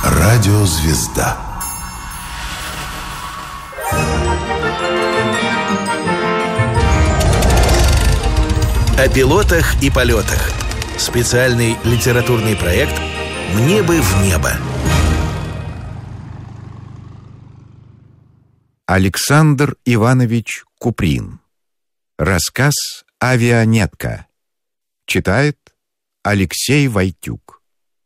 Радиозвезда. О пилотах и полетах. Специальный литературный проект «Мне бы в небо». Александр Иванович Куприн. Рассказ «Авианетка». Читает Алексей Войтюк.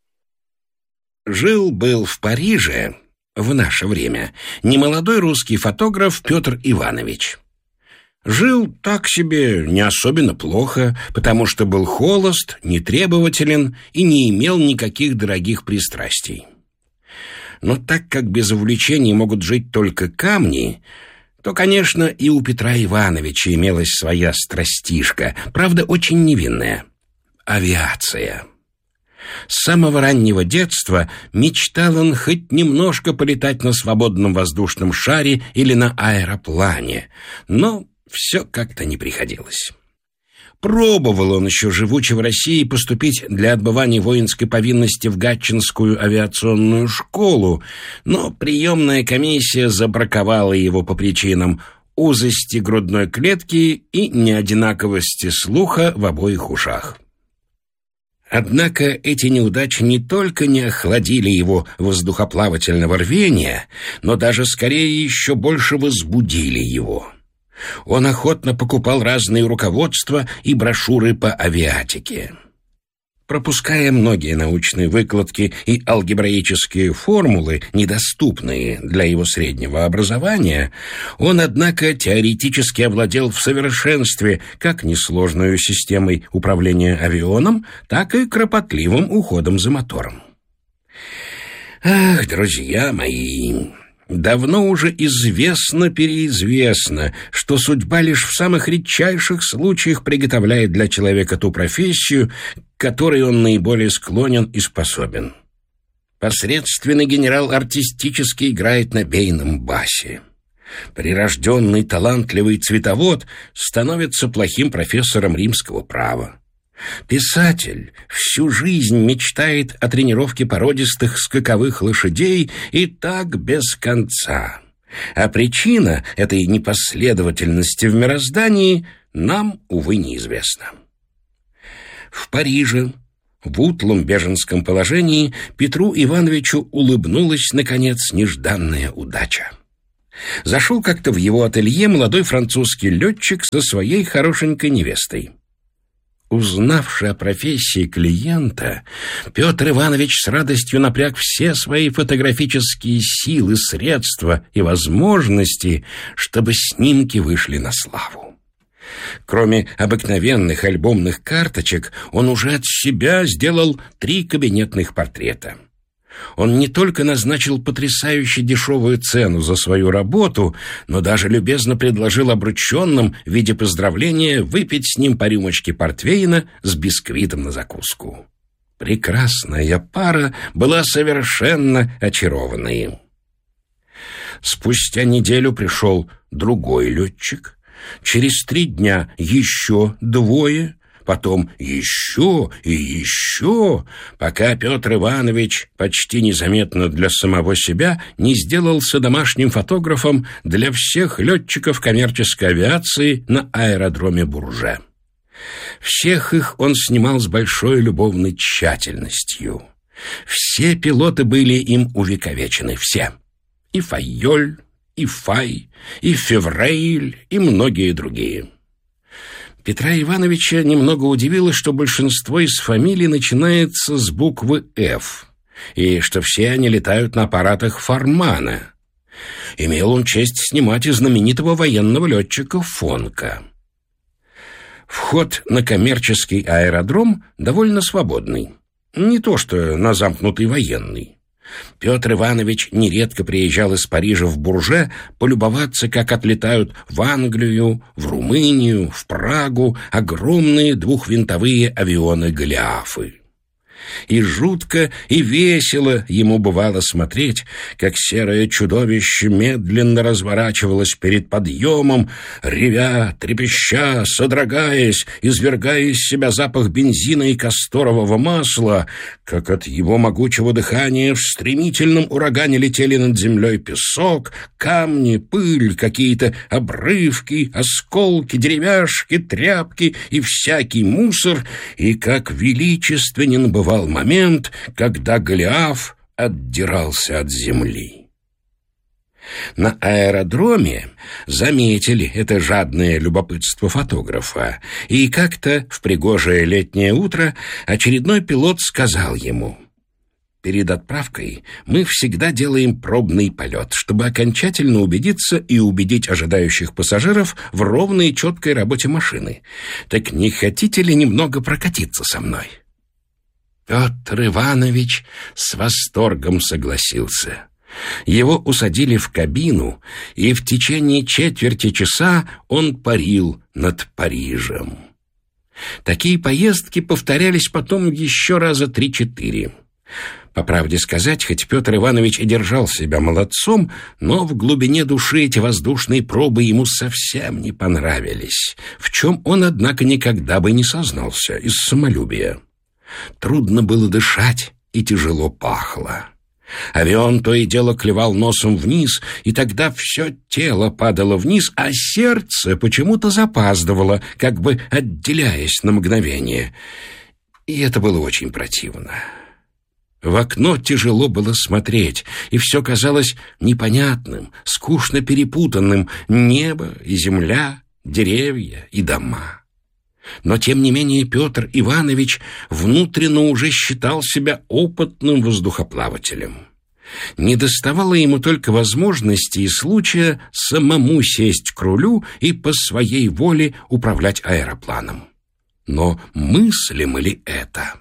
Жил-был в Париже в наше время немолодой русский фотограф Петр Иванович. Жил так себе не особенно плохо, потому что был холост, нетребователен и не имел никаких дорогих пристрастий. Но так как без увлечений могут жить только камни, то, конечно, и у Петра Ивановича имелась своя страстишка, правда, очень невинная — авиация. С самого раннего детства мечтал он хоть немножко полетать на свободном воздушном шаре или на аэроплане, но все как-то не приходилось. Пробовал он еще, живучи в России, поступить для отбывания воинской повинности в Гатчинскую авиационную школу, но приемная комиссия забраковала его по причинам узости грудной клетки и неодинаковости слуха в обоих ушах. Однако эти неудачи не только не охладили его воздухоплавательного рвения, но даже скорее еще больше возбудили его. Он охотно покупал разные руководства и брошюры по авиатике. Пропуская многие научные выкладки и алгебраические формулы, недоступные для его среднего образования, он, однако, теоретически овладел в совершенстве как несложной системой управления авионом, так и кропотливым уходом за мотором. Ах, друзья мои! Давно уже известно-переизвестно, что судьба лишь в самых редчайших случаях приготовляет для человека ту профессию, к которой он наиболее склонен и способен. Посредственный генерал артистически играет на бейном басе. Прирожденный талантливый цветовод становится плохим профессором римского права. Писатель всю жизнь мечтает о тренировке породистых скаковых лошадей, и так без конца. А причина этой непоследовательности в мироздании нам, увы, неизвестна. В Париже, в утлом беженском положении, Петру Ивановичу улыбнулась, наконец, нежданная удача. Зашел как-то в его ателье молодой французский летчик со своей хорошенькой невестой. Узнавши о профессии клиента, Петр Иванович с радостью напряг все свои фотографические силы, средства и возможности, чтобы снимки вышли на славу. Кроме обыкновенных альбомных карточек, он уже от себя сделал 3 кабинетных портрета. Он не только назначил потрясающе дешевую цену за свою работу, но даже любезно предложил обрученным в виде поздравления выпить с ним по рюмочке портвейна с бисквитом на закуску. Прекрасная пара была совершенно очарована им. Спустя неделю пришел другой летчик, через 3 дня еще 2, потом еще и еще, пока Петр Иванович почти незаметно для самого себя не сделался домашним фотографом для всех летчиков коммерческой авиации на аэродроме Бурже. Всех их он снимал с большой любовной тщательностью. Все пилоты были им увековечены, все. И Файоль, и Фай, и Феврейль, и многие другие. Петра Ивановича немного удивило, что большинство из фамилий начинается с буквы «Ф», и что все они летают на аппаратах Фармана. Имел он честь снимать и знаменитого военного летчика Фонка. Вход на коммерческий аэродром довольно свободный. Не то что на замкнутый военный. Петр Иванович нередко приезжал из Парижа в Бурже полюбоваться, как отлетают в Англию, в Румынию, в Прагу огромные двухвинтовые авионы-голиафы. И жутко, и весело ему бывало смотреть, как серое чудовище медленно разворачивалось перед подъемом, ревя, трепеща, содрогаясь, извергая из себя запах бензина и касторового масла, как от его могучего дыхания в стремительном урагане летели над землей песок, камни, пыль, какие-то обрывки, осколки, деревяшки, тряпки и всякий мусор, и как величественен бывал момент, когда Голиаф отдирался от земли. На аэродроме заметили это жадное любопытство фотографа, и как-то в пригожее летнее утро очередной пилот сказал ему: «Перед отправкой мы всегда делаем пробный полет, чтобы окончательно убедиться и убедить ожидающих пассажиров в ровной и четкой работе машины. Так не хотите ли немного прокатиться со мной?» Петр Иванович с восторгом согласился. Его усадили в кабину, и в течение четверти часа он парил над Парижем. Такие поездки повторялись потом еще раза 3-4. По правде сказать, хоть Петр Иванович и держал себя молодцом, но в глубине души эти воздушные пробы ему совсем не понравились, в чем он, однако, никогда бы не сознался из самолюбия. Трудно было дышать, и тяжело пахло. Авион то и дело клевал носом вниз, и тогда все тело падало вниз, а сердце почему-то запаздывало, как бы отделяясь на мгновение. И это было очень противно. В окно тяжело было смотреть, и все казалось непонятным, скучно перепутанным: небо и земля, деревья и дома. Но, тем не менее, Петр Иванович внутренно уже считал себя опытным воздухоплавателем. Недоставало ему только возможности и случая самому сесть к рулю и по своей воле управлять аэропланом. Но мыслимо ли это?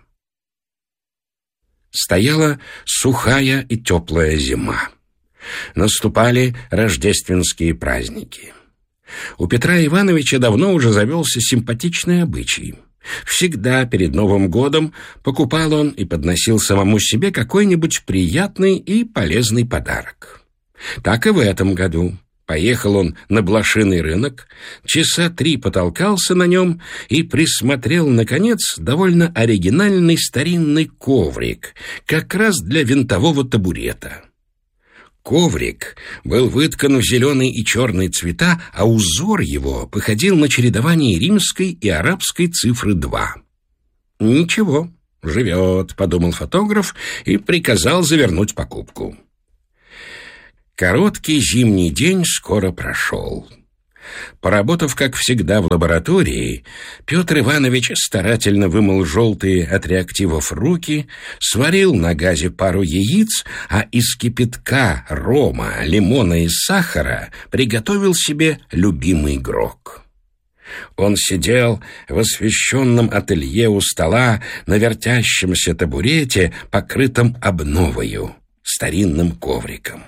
Стояла сухая и теплая зима. Наступали рождественские праздники. У Петра Ивановича давно уже завелся симпатичный обычай. Всегда перед Новым годом покупал он и подносил самому себе какой-нибудь приятный и полезный подарок. Так и в этом году. Поехал он на блошиный рынок, часа 3 потолкался на нем и присмотрел, наконец, довольно оригинальный старинный коврик, как раз для винтового табурета. Коврик был выткан в зеленый и черный цвета, а узор его походил на чередование римской и арабской цифры 2. «Ничего, живет», — подумал фотограф и приказал завернуть покупку. Короткий зимний день скоро прошел. Поработав, как всегда, в лаборатории, Петр Иванович старательно вымыл желтые от реактивов руки, сварил на газе пару яиц, а из кипятка, рома, лимона и сахара приготовил себе любимый грог. Он сидел в освещенном ателье у стола на вертящемся табурете, покрытом обновою, старинным ковриком.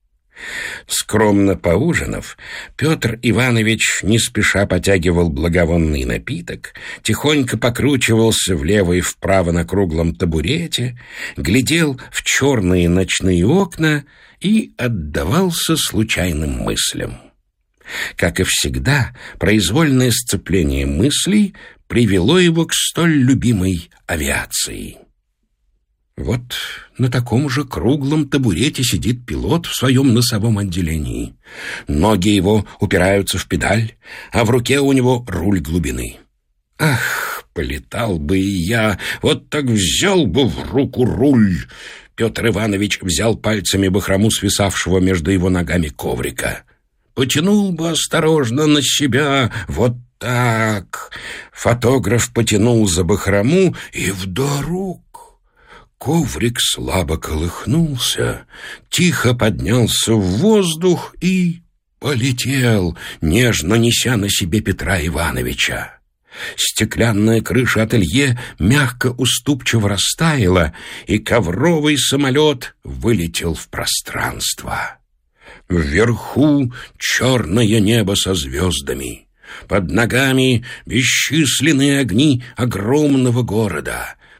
Скромно поужинав, Петр Иванович не спеша потягивал благовонный напиток, тихонько покручивался влево и вправо на круглом табурете, глядел в черные ночные окна и отдавался случайным мыслям. Как и всегда, произвольное сцепление мыслей привело его к столь любимой авиации. Вот на таком же круглом табурете сидит пилот в своем носовом отделении. Ноги его упираются в педаль, а в руке у него руль глубины. Ах, полетал бы и я, вот так взял бы в руку руль. Петр Иванович взял пальцами бахрому свисавшего между его ногами коврика. Потянул бы осторожно на себя, вот так. Фотограф потянул за бахрому, и вдруг коврик слабо колыхнулся, тихо поднялся в воздух и полетел, нежно неся на себе Петра Ивановича. Стеклянная крыша ателье мягко уступчиво растаяла, и ковровый самолет вылетел в пространство. Вверху черное небо со звездами, под ногами бесчисленные огни огромного города.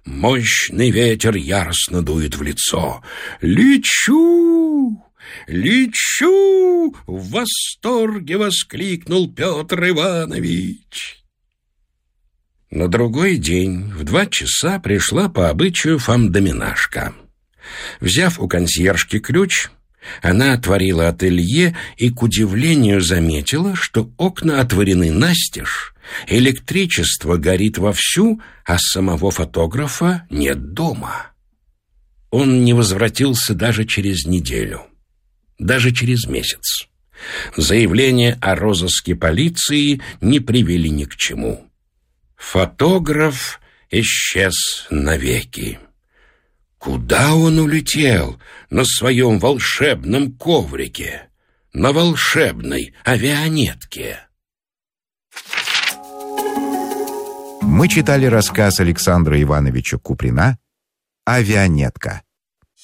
Мощный ветер яростно дует в лицо. «Лечу! Лечу!» — в восторге воскликнул Петр Иванович. На другой день в 2 часа пришла по обычаю фамдоминашка. Взяв у консьержки ключ, она отворила ателье и, к удивлению, заметила, что окна отворены настежь, электричество горит вовсю, а самого фотографа нет дома. Он не возвратился даже через неделю, даже через месяц. Заявления о розыске полиции не привели ни к чему. Фотограф исчез навеки. Куда он улетел на своем волшебном коврике, на волшебной авианетке? Мы читали рассказ Александра Ивановича Куприна «Авианетка».